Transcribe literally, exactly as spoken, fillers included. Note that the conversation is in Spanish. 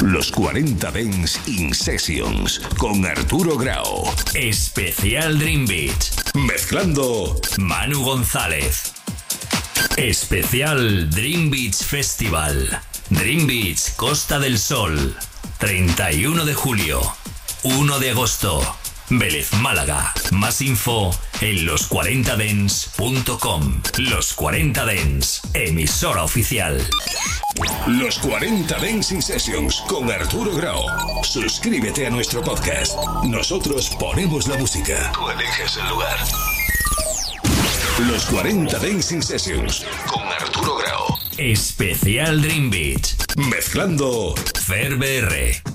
Los cuarenta Dance in Sessions con Arturo Grau. Especial Dream Beach. Mezclando Manu González. Especial Dream Beach Festival. Dream Beach, Costa del Sol. treinta y uno de julio. uno de agosto. Vélez, Málaga. Más info en los cuarenta dance punto com. Los cuarenta Dance, emisora oficial. Los cuarenta Dancing Sessions con Arturo Grau. Suscríbete a nuestro podcast. Nosotros ponemos la música. Tú eliges el lugar. Los cuarenta Dancing Sessions con Arturo Grau. Especial Dream Beach. Mezclando Fer B R.